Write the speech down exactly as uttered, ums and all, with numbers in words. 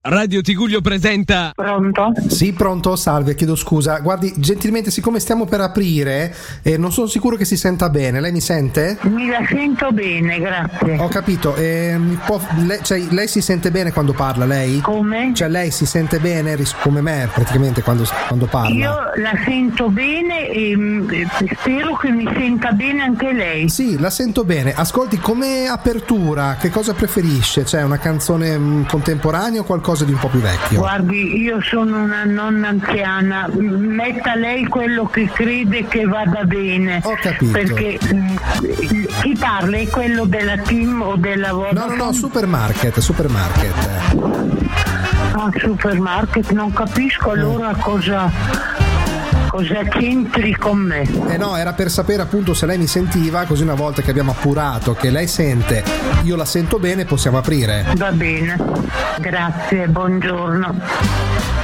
Radio Tigullio presenta. Pronto? Sì, pronto, salve, chiedo scusa. Guardi, gentilmente, siccome stiamo per aprire, eh, non sono sicuro che si senta bene. Lei mi sente? Mi la sento bene, grazie. Ho capito. Eh, mi può, lei, cioè, lei si sente bene quando parla, lei? Come? Cioè, lei si sente bene ris- come me, praticamente, quando, quando parla? Io la sento bene e mh, spero che mi senta bene anche lei. Sì, la sento bene. Ascolti, come apertura, che cosa preferisce? Cioè, una canzone mh, contemporanea o qualcosa di un po' più vecchio? Guardi, io sono una nonna anziana, metta lei quello che crede che vada bene. Ho capito. Perché mh, chi parla è quello della Team o della Vodafone? No, no, no, supermarket, supermarket. Ah, supermarket, non capisco allora cosa... Cosa c'entri con me? Eh no, era per sapere appunto se lei mi sentiva, così una volta che abbiamo appurato che lei sente, io la sento bene, possiamo aprire. Va bene, grazie, buongiorno.